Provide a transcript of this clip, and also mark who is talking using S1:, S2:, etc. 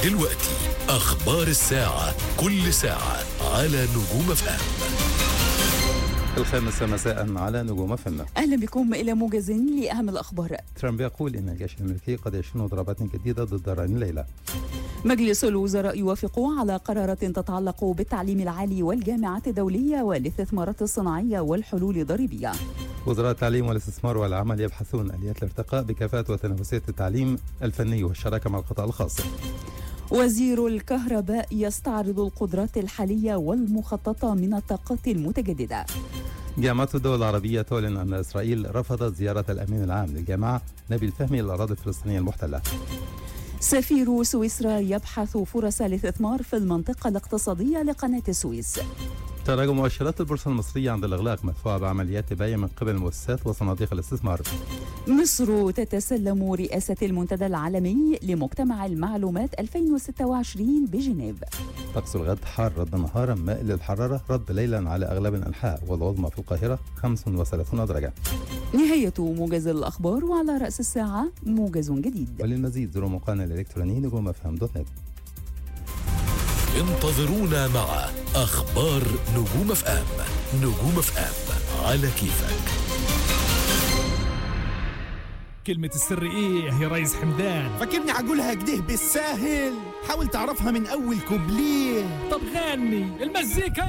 S1: دلوقتي أخبار الساعة، كل ساعة على نجوم FM.
S2: 5 مساء على نجوم FM.
S3: أهلا بكم إلى موجز لأهم الأخبار.
S2: ترامب يقول إن الجيش الأمريكي قد يشن ضربات جديدة ضد إيران الليلة.
S3: مجلس الوزراء يوافق على قرارات تتعلق بالتعليم العالي والجامعات الدولية والاستثمارات الصناعية والحلول الضريبية.
S2: وزراء التعليم والاستثمار والعمل يبحثون آليات الارتقاء بكفاءة وتنافسية التعليم الفني والشراكة مع القطاع الخاص.
S3: وزير الكهرباء يستعرض القدرات الحالية والمخططة من الطاقات المتجددة.
S2: جامعة الدول العربية تعلن أن إسرائيل رفضت زيارة الأمين العام للجامعة نبيل فهمي للأراضي الفلسطينية المحتلة.
S3: سفير سويسرا يبحث فرص الاستثمار في المنطقة الاقتصادية لقناة السويس.
S2: تراجع مؤشرات البورصة المصرية عند الإغلاق مدفوعة بعمليات بيع من قبل المؤسسات وصناديق الاستثمار.
S3: مصر تتسلم رئاسة المنتدى العالمي لمجتمع المعلومات 2026 بجنيف.
S2: طقس الغد حار رد نهارا مائل للحرارة رد ليلا على أغلب الأنحاء والعظمى في القاهرة 35 درجة.
S3: نهاية موجز الأخبار، وعلى رأس الساعة موجز جديد.
S2: وللمزيد زوروا موقعنا الإلكتروني نجوم FM.net.
S1: انتظرونا مع أخبار نجوم FM. نجوم FM على كيفك.
S4: كلمة السر ايه يا ريس حمدان؟
S5: فاكرني عقولها كده بالساهل؟ حاول تعرفها من اول كوبليه.
S4: طب غني المزيكا.